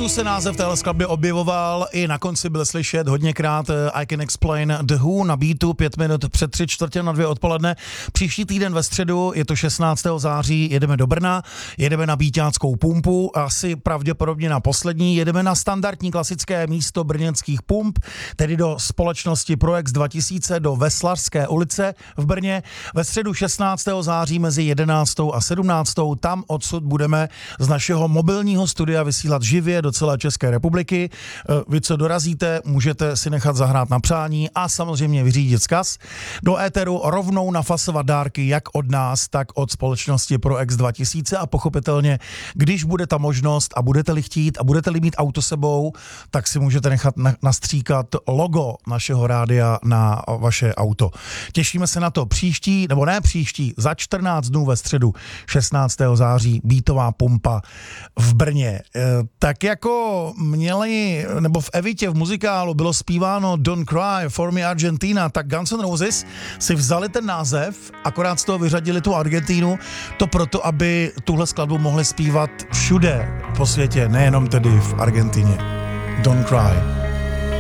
tu se název téhle skladby objevoval, i na konci byl slyšet hodněkrát I Can Explain The Who na beatu 5 minut před 3:45 odpoledne. Příští týden ve středu, je to 16. září, jedeme do Brna, jedeme na Bíťáckou pumpu, asi pravděpodobně na poslední, jedeme na standardní klasické místo brněnských pump, tedy do společnosti Proex 2000 do Veslařské ulice v Brně. Ve středu 16. září mezi 11. a 17. tam odsud budeme z našeho mobilního studia vysílat živě do celé České republiky. Vy, co dorazíte, můžete si nechat zahrát na přání a samozřejmě vyřídit vzkaz. Do éteru rovnou nafasovat dárky jak od nás, tak od společnosti Proex 2000 a pochopitelně, když bude ta možnost a budete-li chtít a budete-li mít auto sebou, tak si můžete nechat nastříkat logo našeho rádia na vaše auto. Těšíme se na to příští, nebo ne příští, za 14 dnů ve středu 16. září Beatová pumpa v Brně. Tak jako měli, nebo v Evitě v muzikálu bylo zpíváno Don't Cry for Me Argentina, tak Guns N' Roses si vzali ten název, akorát z toho vyřadili tu Argentínu, to proto, aby tuhle skladbu mohli zpívat všude po světě, nejenom tedy v Argentině. Don't Cry.